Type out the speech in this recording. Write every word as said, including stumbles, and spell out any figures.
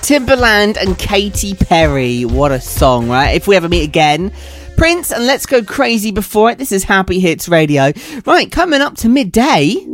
Timbaland and Katy Perry. What a song, right? If we ever meet again. Prince and Let's Go Crazy before it. This is Happy Hits Radio. Right, coming up to midday.